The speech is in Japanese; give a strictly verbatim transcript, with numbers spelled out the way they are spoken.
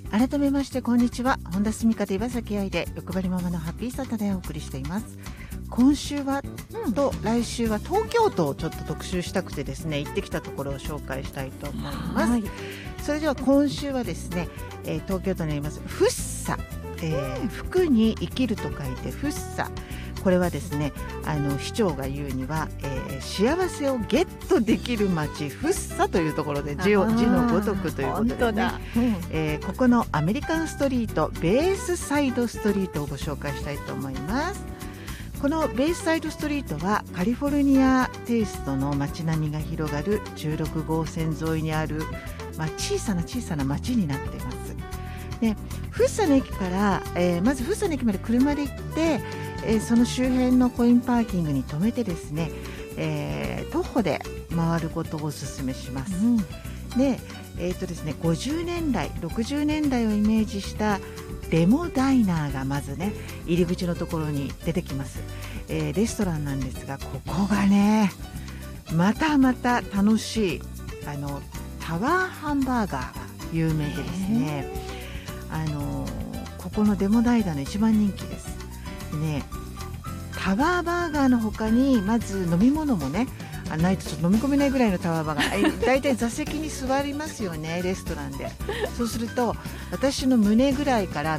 改めましてこんにちは。本田澄香と岩崎愛で欲張りママのハッピーサタデーをお送りしています。今週は、うん、と来週は東京都をちょっと特集したくてですね、行ってきたところを紹介したいと思います。それでは今週はですね、えー、東京都にあります福生、えー、福に生きると書いて福生。これはですね、あの市長が言うには、えー、幸せをゲットできる街福生というところで字を字のごとくということでね、うんえー、ここのアメリカンストリートベースサイドストリートをご紹介したいと思います。このベースサイドストリートはカリフォルニアテイストの街並みが広がるじゅうろくごうせん沿いにある、まあ、小さな小さな街になっています。で福生の駅から、えー、まず福生の駅まで車で行って、えー、その周辺のコインパーキングに停めてですね、えー、徒歩で回ることをお勧めします。うん、で、えーとですね、ごじゅうねんだいろくじゅうねんだいをイメージしたレモダイナーがまずね入り口のところに出てきます。えー、レストランなんですが、ここがねまたまた楽しいあのタワーハンバーガーが有名でですね、あのここのレモダイナーの一番人気です。でね、タワーバーガーの他にまず飲み物もねないとちょっと飲み込めないぐらいのタワーバーガーだいたい座席に座りますよねレストランで。そうすると私の胸ぐらいから